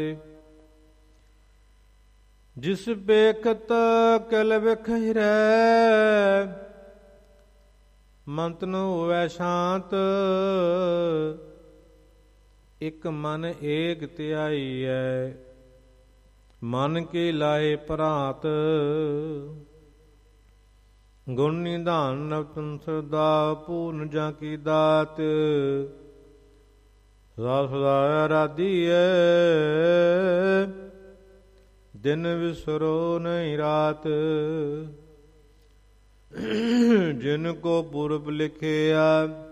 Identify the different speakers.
Speaker 1: ਜਿਸ ਬੇਖਤ ਕਿਲ ਵਿਖਿਰੈ ਮੰਤ ਨ ਹੋਵੈ ਸ਼ਾਂਤ। ਇਕ ਮਨ ਏਕ ਧਿਆਈਐ ਮਨ ਕੇ ਲਾਏ ਭਰਾਤ। ਗੁਣ ਨਿਧਾਨ ਨਵਤਨ ਸਰਦਾ ਪੂਰਨ ਜਾਂ ਕੀ ਦਾਤ। ਸਦਾ ਸਦਾ ਆਰਾਧੀਐ ਦਿਨ ਵਿਸਰੋ ਨਹੀਂ ਰਾਤ। ਜਿਨ ਕੋ ਪੁਰਬ ਲਿਖਿਆ